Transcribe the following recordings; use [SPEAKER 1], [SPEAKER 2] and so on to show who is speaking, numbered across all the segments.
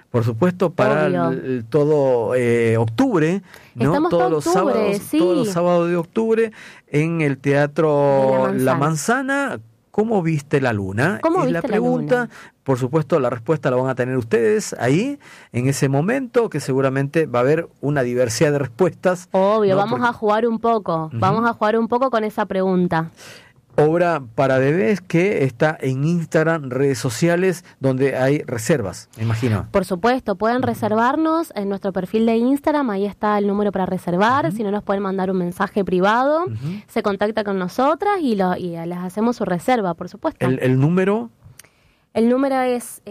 [SPEAKER 1] por supuesto, para todo octubre, ¿no?
[SPEAKER 2] Estamos
[SPEAKER 1] todos
[SPEAKER 2] los sábados, sí.
[SPEAKER 1] Todos los sábados de octubre en el Teatro La Manzana. ¿Cómo viste la luna? Es la pregunta. Por supuesto, la respuesta la van a tener ustedes ahí, en ese momento, que seguramente va a haber una diversidad de respuestas.
[SPEAKER 2] Obvio, ¿no? Vamos a jugar un poco. Vamos a jugar un poco con esa pregunta.
[SPEAKER 1] Obra para bebés que está en Instagram, redes sociales, donde hay reservas, me imagino.
[SPEAKER 2] Por supuesto, pueden reservarnos en nuestro perfil de Instagram, ahí está el número para reservar, si no nos pueden mandar un mensaje privado, se contacta con nosotras y les hacemos su reserva, por supuesto.
[SPEAKER 1] ¿El número?
[SPEAKER 2] El número es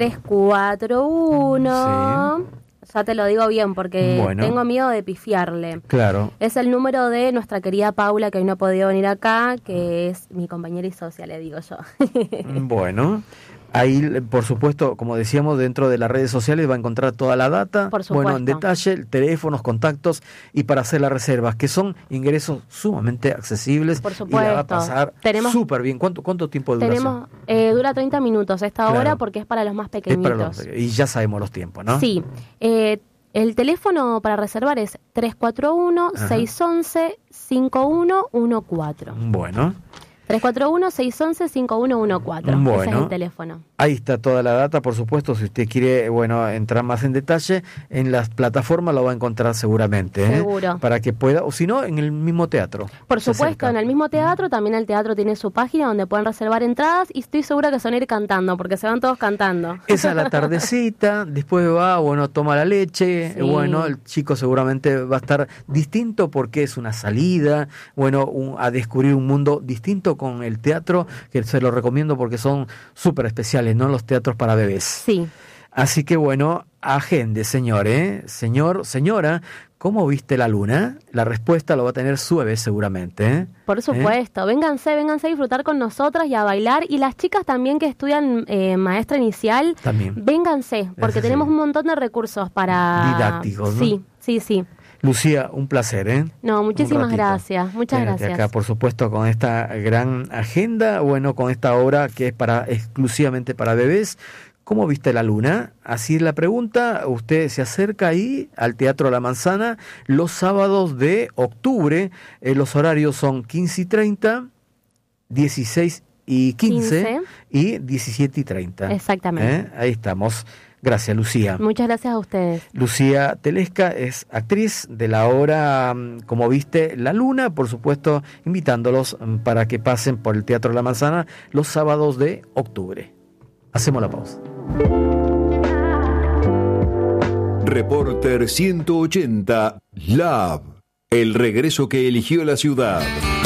[SPEAKER 2] 341... Sí. Ya te lo digo bien porque tengo miedo de pifiarle.
[SPEAKER 1] Claro.
[SPEAKER 2] Es el número de nuestra querida Paula, que hoy no ha podido venir acá, que es mi compañera y socia, le digo yo.
[SPEAKER 1] Bueno, ahí, por supuesto, como decíamos, dentro de las redes sociales va a encontrar toda la data.
[SPEAKER 2] Por supuesto.
[SPEAKER 1] Bueno, en detalle, teléfonos, contactos y para hacer las reservas, que son ingresos sumamente accesibles.
[SPEAKER 2] Por supuesto.
[SPEAKER 1] Y la va a pasar súper bien. ¿Cuánto tiempo de duración?
[SPEAKER 2] Dura 30 minutos esta hora porque es para los más pequeñitos.
[SPEAKER 1] Y ya sabemos los tiempos, ¿no?
[SPEAKER 2] Sí. El teléfono para reservar es 341-611-5114.
[SPEAKER 1] Bueno.
[SPEAKER 2] 341-611-5114.
[SPEAKER 1] Bueno,
[SPEAKER 2] ese es el teléfono.
[SPEAKER 1] Ahí está toda la data, por supuesto. Si usted quiere, entrar más en detalle, en las plataformas lo va a encontrar seguramente.
[SPEAKER 2] Seguro.
[SPEAKER 1] Para que pueda, o si no, en el mismo teatro.
[SPEAKER 2] Por supuesto, en el mismo teatro. También el teatro tiene su página donde pueden reservar entradas y estoy segura que se van a ir cantando, porque se van todos cantando.
[SPEAKER 1] Esa es la tardecita, después va, toma la leche. Sí. El chico seguramente va a estar distinto porque es una salida, a descubrir un mundo distinto con el teatro, que se lo recomiendo porque son súper especiales, ¿no? Los teatros para bebés.
[SPEAKER 2] Sí.
[SPEAKER 1] Así que agende, señor, señora, ¿cómo viste la luna? La respuesta lo va a tener su bebé seguramente.
[SPEAKER 2] Por supuesto, vénganse a disfrutar con nosotras y a bailar. Y las chicas también que estudian maestra inicial,
[SPEAKER 1] también.
[SPEAKER 2] Vénganse, porque tenemos un montón de recursos para...
[SPEAKER 1] didácticos, ¿no?
[SPEAKER 2] Sí.
[SPEAKER 1] Lucía, un placer,
[SPEAKER 2] No, muchísimas gracias, muchas gracias.
[SPEAKER 1] Acá, por supuesto, con esta gran agenda, con esta obra que es exclusivamente para bebés. ¿Cómo viste la luna? Así es la pregunta. Usted se acerca ahí al Teatro La Manzana los sábados de octubre. Los horarios son 15:30, 16:15 y 17:30.
[SPEAKER 2] Exactamente.
[SPEAKER 1] Ahí estamos. Gracias, Lucía.
[SPEAKER 2] Muchas gracias a ustedes.
[SPEAKER 1] Lucía Telesca es actriz de la obra Como viste la luna, por supuesto, invitándolos para que pasen por el Teatro La Manzana los sábados de octubre. Hacemos la pausa.
[SPEAKER 3] Reporter 180 Lab. El regreso que eligió la ciudad.